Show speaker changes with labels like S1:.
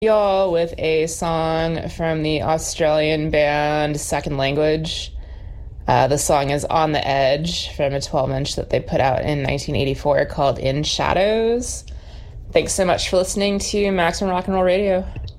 S1: Y'all with a song from the Australian band Second Language. The song is On the Edge from a 12-inch that they put out in 1984 called In Shadows. Thanks so much for listening to Maximum Rock and Roll Radio.